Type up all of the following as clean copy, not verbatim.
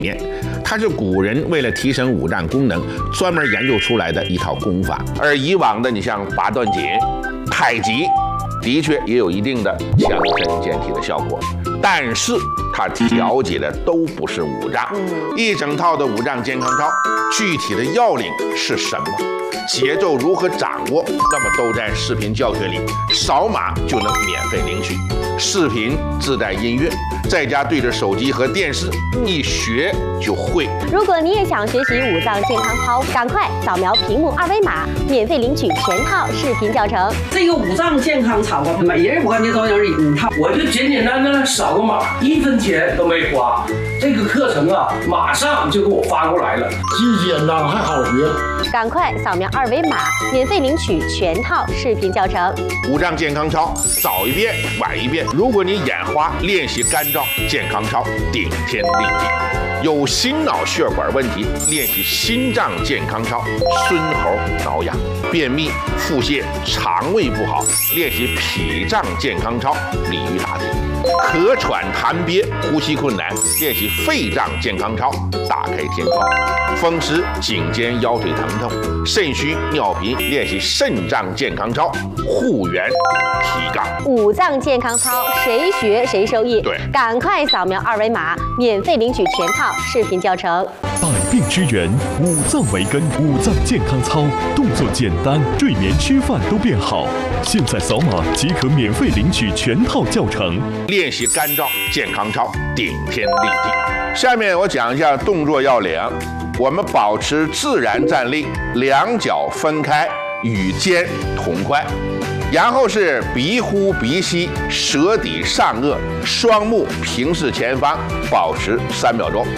念，它是古人为了提升五脏功能专门研究出来的一套功法。而以往的你像八段锦、太极，的确也有一定的强身健体的效果，但是它调节的都不是五脏。一整套的五脏健康操，具体的要领是什么？节奏如何掌握？那么都在视频教学里，扫码就能免费领取。视频自带音乐，在家对着手机和电视一学就会。 如果你也想学习五脏健康操，赶快扫描屏幕二维码，免费领取全套视频教程。 这个五脏健康操啊，每人我感觉都有一套， 我就简简单单扫个码，1分钱都没花。这个课程啊，马上就给我发过来了， 既简单还好学。 赶快扫描二维码，免费领取全套视频教程。 五脏健康操，早一遍晚一遍。如果你眼花，练习干燥健康操，顶天立地。有心脑血管问题，练习心脏健康操，孙猴挠痒；便秘、腹泻、肠胃不好，练习脾脏健康操，鲤鱼打挺；咳喘痰憋、呼吸困难，练习肺脏健康操，打开天窗；风湿、颈肩腰腿疼痛、肾虚尿频，练习肾脏健康操，护元提杠。 五脏健康操，谁学谁受益。 对， 赶快扫描二维码，免费领取全套视频教程。 百病之源，五脏为根，五脏健康操，动作简单，睡眠吃饭都变好。现在扫码即可免费领取全套教程， 练习干燥健康操，顶天立地。下面我讲一下动作要领。我们保持自然站立，两脚分开，与肩同宽。然后是鼻呼鼻吸，舌抵上颚，双目平视前方，保持3秒钟。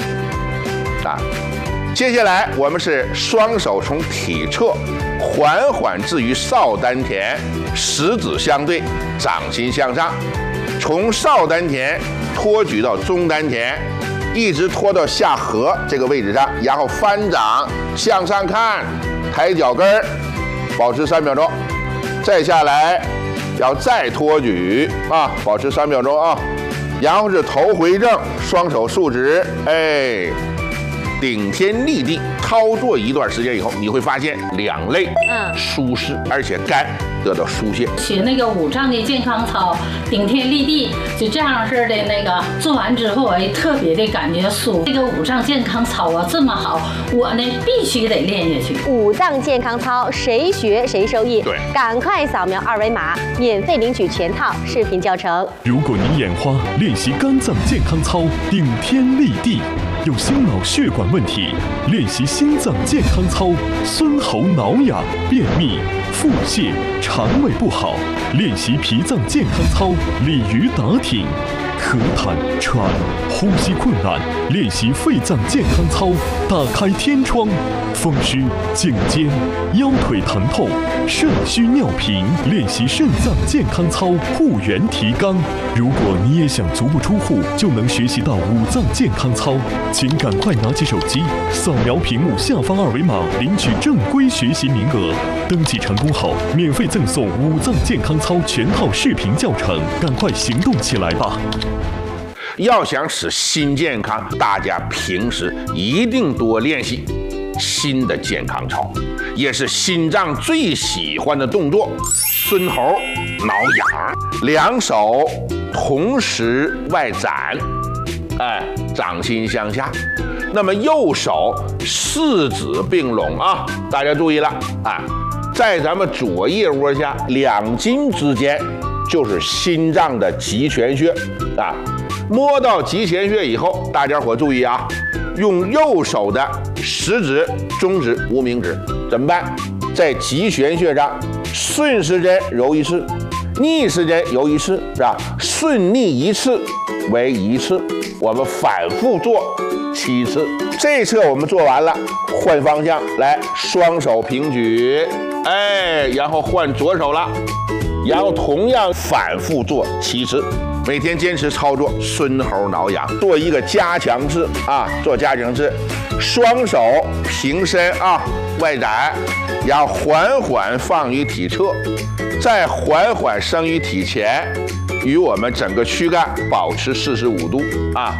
接下来我们是双手从体侧缓缓置于少丹田，食指相对，掌心向上，从少丹田托举到中丹田，一直拖到下颌这个位置上，然后翻掌向上看，抬脚跟儿，保持3秒钟。再下来，要再托举保持3秒钟啊。然后是头回正，双手竖直，顶天立地。操作一段时间以后，你会发现两肋舒适，而且肝得到疏泄。 学那个五脏的健康操，顶天立地，就这样式的那个做完之后，特别的感觉舒服。这个五脏健康操啊这么好，我呢必须得练下去。 五脏健康操，谁学谁受益。 对， 赶快扫描二维码，免费领取全套视频教程。 如果你眼花，练习肝脏健康操，顶天立地。有心脑血管问题，练习心脏健康操，孙喉挠痒、便秘、腹泻、肠胃不好，练习脾脏健康操，鲤鱼打挺。咳痰、喘、呼吸困难，练习肺脏健康操，打开天窗；风湿、颈肩、腰腿疼痛、肾虚尿频，练习肾脏健康操，护元提肛。如果你也想足不出户就能学习到五脏健康操，请赶快拿起手机，扫描屏幕下方二维码，领取正规学习名额。登记成功后，免费赠送五脏健康操全套视频教程，赶快行动起来吧！ 要想使心健康，大家平时一定多练习心的健康操，也是心脏最喜欢的动作。孙猴挠痒，两手同时外展，掌心向下。那么右手四指并拢啊，大家注意了在咱们左腋窝下2筋之间就是心脏的极泉穴摸到极泉穴以后，大家伙注意用右手的食指、中指、无名指怎么办？在极泉穴上顺时针揉1次，逆时针揉1次，是吧？顺逆1次为1次，我们反复做7次。这侧我们做完了，换方向来，双手平举，然后换左手了，然后同样反复做7次。每天坚持操作孙猴挠痒，做一个加强式做加强式，双手平伸外展，然后缓缓放于体侧，再缓缓升于体前，与我们整个躯干保持45度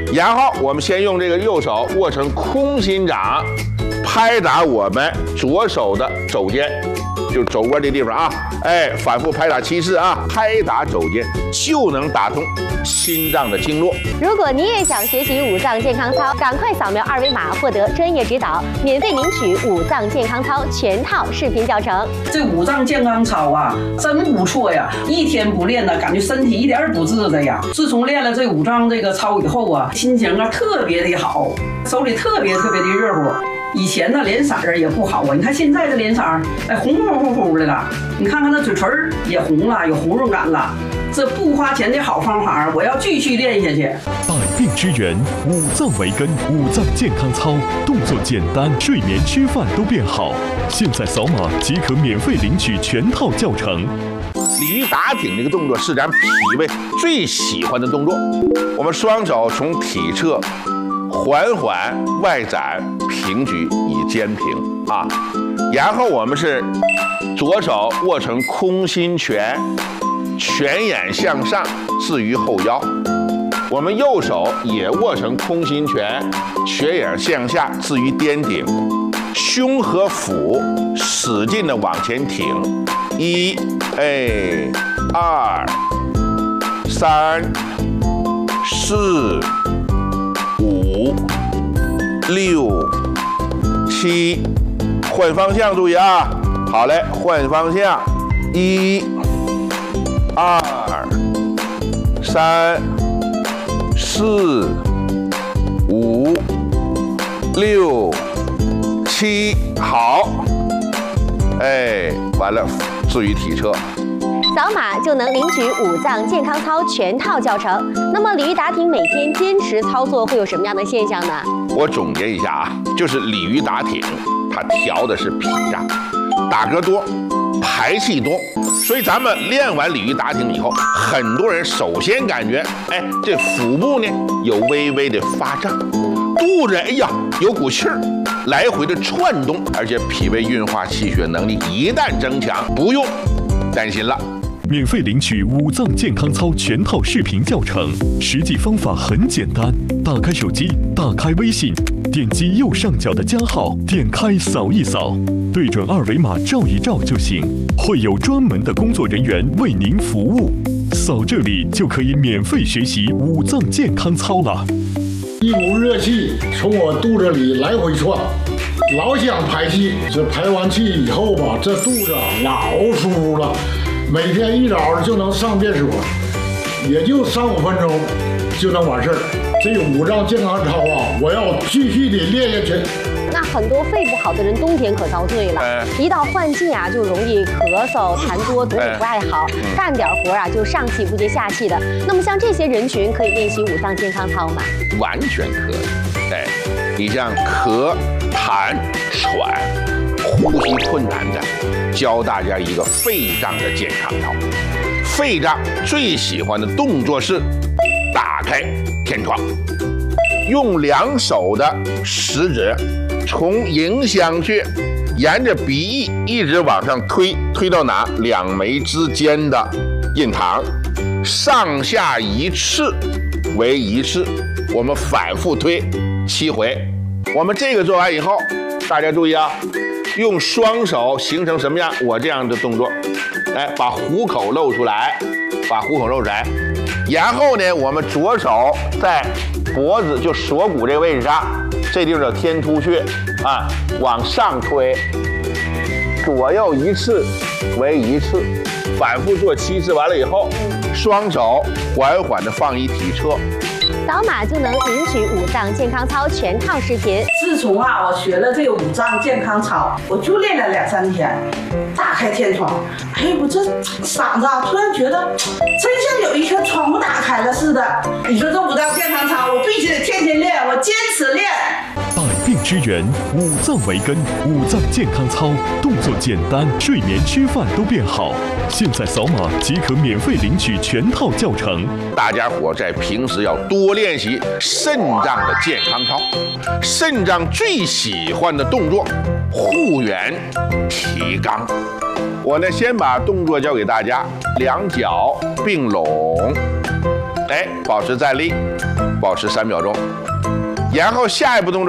然后我们先用这个右手握成空心掌，拍打我们左手的肘尖，就肘窝这地方啊，哎，反复拍打7次啊，拍打肘尖就能打通心脏的经络。 如果你也想学习五脏健康操，赶快扫描2维码获得专业指导，免费领取五脏健康操全套视频教程。 这五脏健康操啊，真不错呀！一天不练呢，感觉身体一点不自在呀。自从练了这五脏这个操以后啊，心情啊特别的好，手里特别的热乎。以前呢脸色儿也不好啊，你看现在的脸色儿，哎，红乎的了。你看看那嘴唇也红了，有红润感了。这不花钱的好方法，我要继续练下去。 百病之源，五脏为根，五脏健康操，动作简单，睡眠吃饭都变好。现在扫码即可免费领取全套教程。 鲤鱼打挺这个动作是咱脾胃最喜欢的动作。我们双手从体侧缓缓外展平举以肩平啊，然后我们是左手握成空心拳，拳眼向上置于后腰，我们右手也握成空心拳，拳眼向下置于颠顶，胸和腹使劲的往前挺，1、2、3、4、5、6、7，换方向注意啊！好嘞，换方向，1、2、3、4、5、6、7，好，哎，完了，置于体侧。 扫码就能领取五脏健康操全套教程。那么鲤鱼打挺每天坚持操作会有什么样的现象呢？ 我总结一下啊，就是鲤鱼打挺，它调的是脾脏，打嗝多，排气多，所以咱们练完鲤鱼打挺以后，很多人首先感觉，哎，这腹部呢有微微的发胀，肚子哎呀有股气儿，来回的窜动，而且脾胃运化气血能力一旦增强，不用担心了。 免费领取五脏健康操全套视频教程，实际方法很简单，打开手机，打开微信，点击右上角的加号，点开扫一扫，对准2维码照一照就行，会有专门的工作人员为您服务。扫这里就可以免费学习五脏健康操了。 一股热气从我肚子里来回窜，老想排气。这排完气以后吧，这肚子老舒服了。每天一早就能上便所，也就3、5分钟就能完事儿。这个五脏健康操啊，我要继续的练下去。 那很多肺不好的人冬天可遭罪了，一到换季啊就容易咳嗽、痰多，肚子不爱好，干点活啊就上气不接下气的。那么像这些人群可以练习五脏健康操吗？ 完全可以。哎，你像咳、痰、喘、呼吸困难的，教大家一个肺脏的健康操。肺脏最喜欢的动作是打开天窗，用2手的食指从迎香穴沿着鼻翼一直往上推，推到哪？2眉之间的印堂，上下1次为1次，我们反复推7回。我们这个做完以后，大家注意啊，用双手形成什么样？我这样的动作，来把虎口露出来，把虎口露出来。然后呢，我们左手在脖子就锁骨这个位置上，这地方叫天突穴啊，往上推，左右1次为1次，反复做7次。完了以后，双手缓缓的放于体侧。 扫码就能领取五脏健康操全套视频。 自从我学了这个五脏健康操，我就练了2、3天，打开天窗，哎，我这嗓子突然觉得真像有一颗窗户打开了似的。你说这五脏健康操，我必须得天天练，我坚持练。 百病之源，五脏为根，五脏健康操，动作简单，睡眠吃饭都变好。现在扫码即可免费领取全套教程。 大家伙在平时要多练习肾脏的健康操。肾脏最喜欢的动作，护元提肛。我呢，先把动作教给大家，2脚并拢，哎，保持站立。 保持3秒钟，然后下一步动作。